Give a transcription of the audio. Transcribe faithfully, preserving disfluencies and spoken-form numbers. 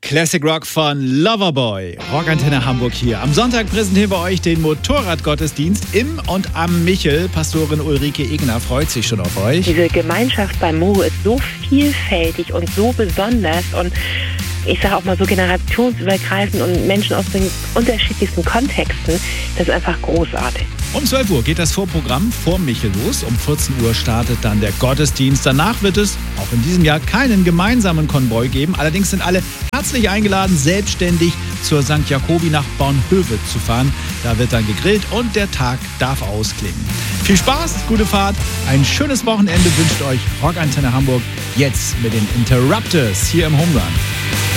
Classic Rock von Loverboy. Rockantenne Hamburg hier. Am Sonntag präsentieren wir euch den Motorradgottesdienst im und am Michel. Pastorin Ulrike Egner freut sich schon auf euch. Diese Gemeinschaft beim Mo ist so vielfältig und so besonders und ich sage auch mal so generationsübergreifend und Menschen aus den unterschiedlichsten Kontexten. Das ist einfach großartig. Um zwölf Uhr geht das Vorprogramm vor Michel los. Um vierzehn Uhr startet dann der Gottesdienst. Danach wird es auch in diesem Jahr keinen gemeinsamen Konvoi geben. Allerdings sind alle herzlich eingeladen, selbstständig zur Sankt Jakobi nach Bornhöve zu fahren. Da wird dann gegrillt und der Tag darf ausklingen. Viel Spaß, gute Fahrt, ein schönes Wochenende wünscht euch Rockantenne Hamburg jetzt mit den Interrupters hier im Home Run.